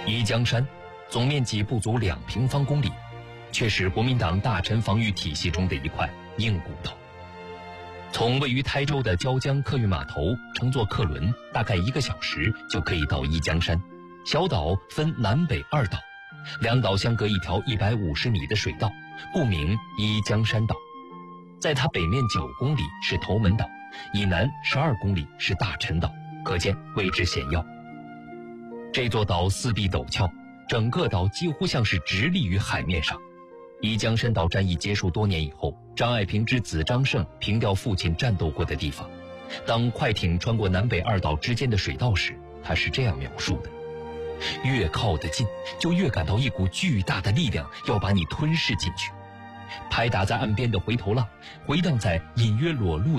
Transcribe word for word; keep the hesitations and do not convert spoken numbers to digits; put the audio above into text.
宜江山总面积不足两平方公里，却是国民党大陈防御体系中的一块硬骨头。从位于台州的椒江客运码头乘坐客轮，大概一个小时就可以到宜江山。小岛分南北二岛，两岛相隔一条一百五十米的水道，故名宜江山岛。在它北面九公里是头门岛，以南十二公里是大陈岛，可见位置险要。这座岛四壁陡峭，整个岛几乎像是直立于海面上。宜江山岛战役结束多年以后，张爱萍之子张胜凭吊父亲战斗过的地方。当快艇穿过南北二岛之间的水道时，他是这样描述的：越靠得近，就越感到一股巨大的力量要把你吞噬进去。拍打在岸边的回头浪，回荡在隐约裸露